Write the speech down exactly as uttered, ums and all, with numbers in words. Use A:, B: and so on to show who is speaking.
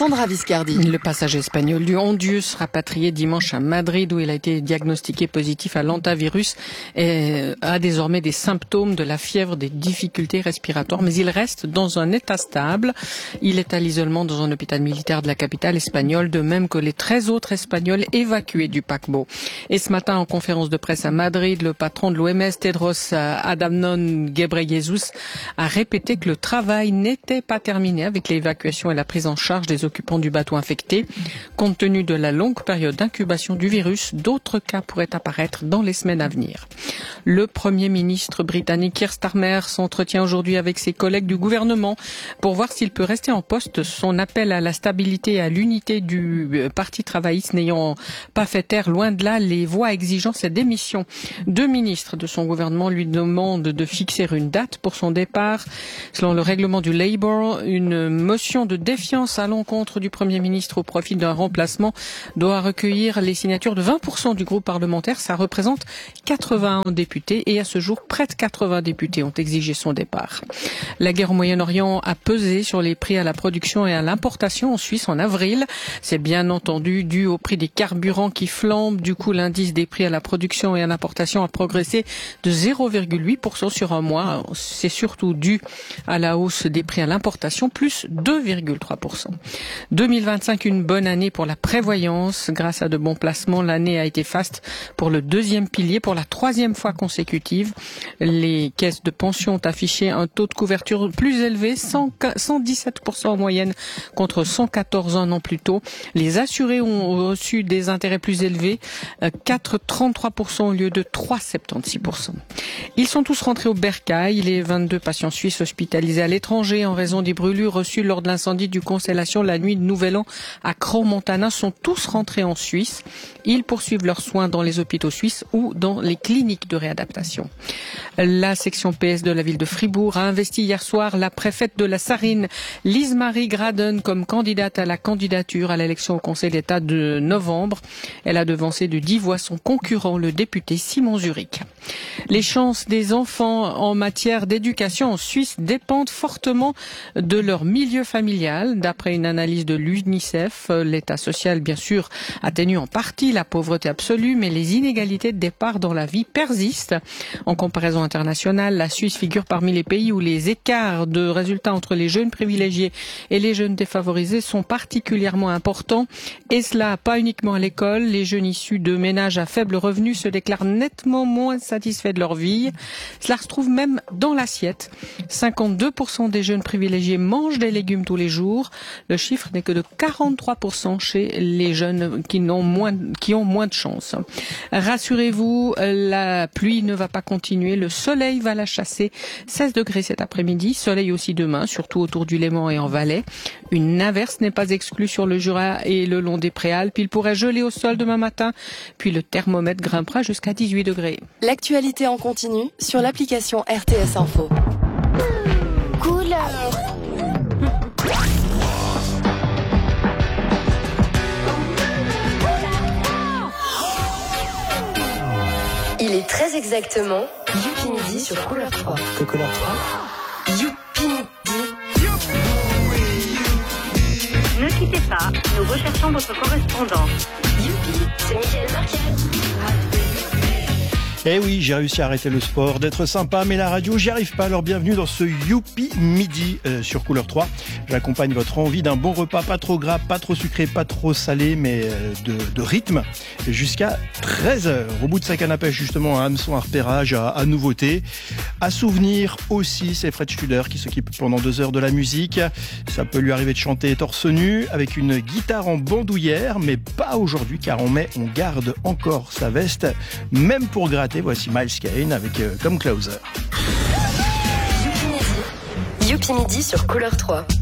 A: Sandra Viscardi.
B: Le passager espagnol du Hondius, rapatrié dimanche à Madrid où il a été diagnostiqué positif à l'hantavirus, et a désormais des symptômes de la fièvre, des difficultés respiratoires, mais il reste dans un état stable. Il est à l'isolement dans un hôpital militaire de la capitale espagnole, de même que les treize autres Espagnols évacués du paquebot. Et ce matin, en conférence de presse à Madrid, le patron de l'O M S, Tedros Adhanom Ghebreyesus, a répété que le travail n'était pas terminé avec l'évacuation et la prise en charge des occupants du bateau infecté. Compte tenu de la longue période d'incubation du virus, d'autres cas pourraient apparaître dans les semaines à venir. Le Premier ministre britannique Keir Starmer s'entretient aujourd'hui avec ses collègues du gouvernement pour voir s'il peut rester en poste. Son appel à la stabilité et à l'unité du Parti travailliste n'ayant pas fait taire, loin de là, les voix exigeant sa démission. Deux ministres de son gouvernement lui demandent de fixer une date pour son départ. Selon le règlement du Labour, une motion de défiance à l'encontre du Premier ministre au profit d'un remplacement doit recueillir les signatures de vingt pour cent du groupe parlementaire. Ça représente quatre-vingt-un députés et à ce jour, près de quatre-vingts députés ont exigé son départ. La guerre au Moyen-Orient a pesé sur les prix à la production et à l'importation en Suisse en avril. C'est bien entendu dû au prix des carburants qui flambent. Du coup, l'indice des prix à la production et à l'importation a progressé de zéro virgule huit pour cent sur un mois. C'est surtout dû à la hausse des prix à l'importation, plus deux virgule trois pour cent. deux mille vingt-cinq, une bonne année pour la prévoyance. Grâce à de bons placements, l'année a été faste pour le deuxième pilier pour la troisième fois consécutive. Les caisses de pension ont affiché un taux de couverture plus élevé, cent dix-sept pour cent en moyenne contre cent quatorze un an plus tôt. Les assurés ont reçu des intérêts plus élevés, quatre virgule trente-trois pour cent au lieu de trois virgule soixante-seize pour cent. Ils sont tous rentrés au bercail. Les vingt-deux patients suisses hospitalisés à l'étranger en raison des brûlures reçues lors de l'incendie du Constellation la nuit de Nouvel An à Crans-Montana sont tous rentrés en Suisse. Ils poursuivent leurs soins dans les hôpitaux suisses ou dans les cliniques de réadaptation. La section P S de la ville de Fribourg a investi hier soir la préfète de la Sarine, Lise-Marie Graden, comme candidate à la candidature à l'élection au Conseil d'État de novembre. Elle a devancé de dix voix son concurrent, le député Simon Zurich. Les chances des enfants en matière d'éducation en Suisse dépendent fortement de leur milieu familial. D'après une analyse de l'UNICEF, l'état social, bien sûr, atténue en partie la pauvreté absolue, mais les inégalités de départ dans la vie persistent. En comparaison internationale, la Suisse figure parmi les pays où les écarts de résultats entre les jeunes privilégiés et les jeunes défavorisés sont particulièrement importants. Et cela, pas uniquement à l'école. Les jeunes issus de ménages à faible revenu se déclarent nettement moins satisfaits de leur vie. Cela se trouve même dans l'assiette. cinquante-deux pour cent des jeunes privilégiés mangent des légumes tous les jours. Le chiffre n'est que de quarante-trois pour cent chez les jeunes qui n'ont moins, qui ont moins de chance. Rassurez-vous, la pluie ne va pas continuer. Le soleil va la chasser. seize degrés cet après-midi. Soleil aussi demain, surtout autour du Léman et en Valais. Une averse n'est pas exclue sur le Jura et le long des Préalpes. Il pourrait geler au sol demain matin. Puis le thermomètre grimpera jusqu'à dix-huit degrés.
A: L'actualité en continu sur l'application R T S Info. Couleur. Il est très exactement Youpi Midi sur Couleur trois.
C: Que Couleur trois?
A: Youpi Midi.
D: Ne quittez pas, nous recherchons votre correspondant.
A: Youpi, c'est Michael Marquet.
C: Eh oui, j'ai réussi à arrêter le sport, d'être sympa, mais la radio, j'y arrive pas. Alors bienvenue dans ce Youpi Midi euh, sur Couleur trois. J'accompagne votre envie d'un bon repas, pas trop gras, pas trop sucré, pas trop salé, mais euh, de, de rythme, jusqu'à treize heures. Au bout de sa canne à pêche, justement, un hameçon à repérage, à, à nouveauté. À souvenir aussi, c'est Fred Studer qui s'occupe pendant deux heures de la musique. Ça peut lui arriver de chanter torse nu, avec une guitare en bandoulière, mais pas aujourd'hui, car en mai, on garde encore sa veste, même pour gratter. Voici Miles Kane avec euh, Comme Closer.
A: Youpi Midi sur Couleur trois.